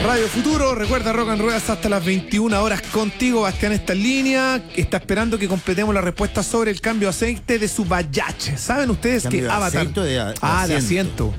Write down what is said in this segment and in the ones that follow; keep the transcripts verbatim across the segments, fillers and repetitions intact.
Radio Futuro, recuerda Rock and Ruedas hasta las veintiuna horas contigo. Bastián está en línea, está esperando que completemos la respuesta sobre el cambio de aceite de su Bayache. ¿Saben ustedes que Avatar... De, de ah, de asiento.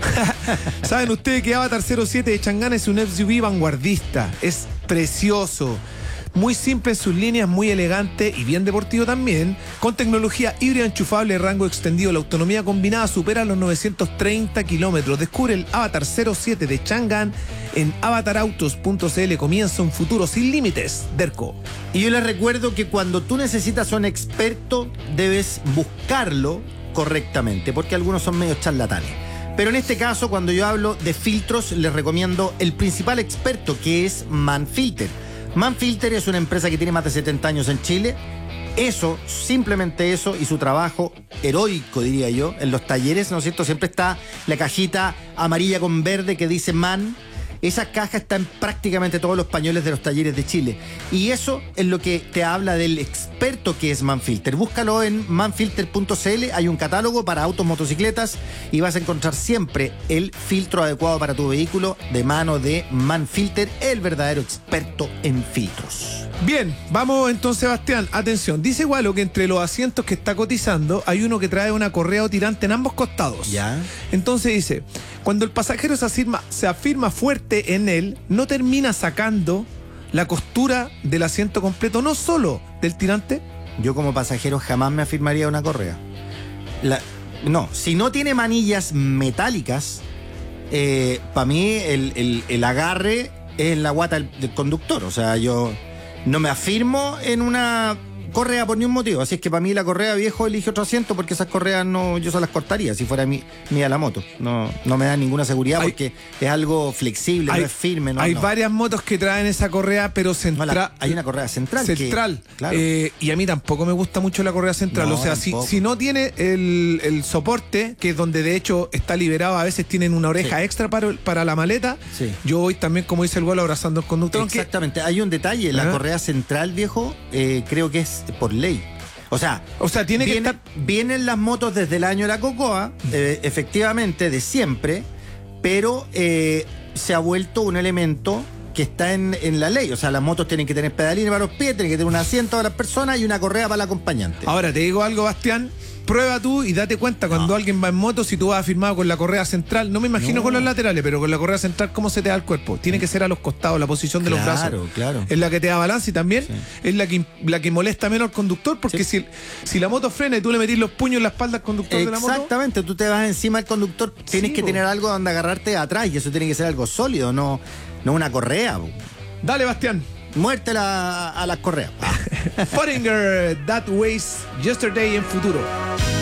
¿Saben ustedes que Avatar cero siete de Chang'an es un S U V vanguardista? Es precioso. Muy simple en sus líneas, muy elegante y bien deportivo también. Con tecnología híbrida enchufable, rango extendido, la autonomía combinada supera los novecientos treinta kilómetros. Descubre el Avatar cero siete de Chang'an en avatar autos punto c l. Comienza un futuro sin límites. Derco. Y yo les recuerdo que cuando tú necesitas a un experto, debes buscarlo correctamente, porque algunos son medio charlatanes. Pero en este caso, cuando yo hablo de filtros, les recomiendo el principal experto, que es Manfilter. Manfilter es una empresa que tiene más de setenta años en Chile. Eso, simplemente eso, y su trabajo heroico, diría yo, en los talleres, ¿no es cierto? Siempre está la cajita amarilla con verde que dice Man. Esa caja está en prácticamente todos los pañuelos de los talleres de Chile. Y eso es lo que te habla del experto que es Manfilter. Búscalo en manfilter punto c l. Hay un catálogo para autos, motocicletas, y vas a encontrar siempre el filtro adecuado para tu vehículo de mano de Manfilter, el verdadero experto en filtros. Bien, vamos entonces, Sebastián. Atención, dice Gualo que entre los asientos que está cotizando hay uno que trae una correa o tirante en ambos costados. Ya. Entonces dice, cuando el pasajero se afirma, se afirma fuerte en él, no termina sacando la costura del asiento completo, no solo del tirante. Yo como pasajero jamás me afirmaría una correa. La, no, si no tiene manillas metálicas, eh, para mí el, el, el agarre es en la guata del, del conductor. O sea, yo no me afirmo en una correa por ningún motivo. Así es que para mí la correa, viejo, elige otro asiento, porque esas correas no, yo se las cortaría si fuera mi, mía la moto. No, no me da ninguna seguridad, hay, porque es algo flexible, hay, no es firme. No, hay no. varias motos que traen esa correa, pero central. No, la, hay una correa central. Central. Que, claro. eh, y a mí tampoco me gusta mucho la correa central. No, o sea, si, si no tiene el, el soporte, que es donde de hecho está liberado, a veces tienen una oreja sí. extra para, para la maleta. Sí. Yo voy también, como dice el Gualo, abrazando al conductor. Exactamente. Aunque... hay un detalle. La ¿Ah? correa central, viejo, eh, creo que es por ley. O sea, o sea tiene viene, que estar... vienen las motos desde el año de la Cocoa, eh, efectivamente, de siempre, pero eh, se ha vuelto un elemento que está en, en la ley. O sea, las motos tienen que tener pedalines para los pies, tienen que tener un asiento para las personas y una correa para el acompañante. Ahora, te digo algo, Bastián. Prueba tú y date cuenta cuando no. alguien va en moto, si tú vas afirmado con la correa central, no me imagino no. con los laterales, pero con la correa central, ¿cómo se te da el cuerpo? Tiene que ser a los costados, la posición de claro, los brazos. Claro, claro. Es la que te da balance y también sí. es la que, la que molesta menos al conductor, porque sí. si, si la moto frena y tú le metís los puños en la espalda al conductor de la moto. Exactamente, tú te vas encima del conductor, tienes sí, que bo. tener algo donde agarrarte atrás, y eso tiene que ser algo sólido, no, no una correa. Bo. Dale, Bastián. Muerte la, a las correas. Pottinger, That Ways Yesterday en Futuro.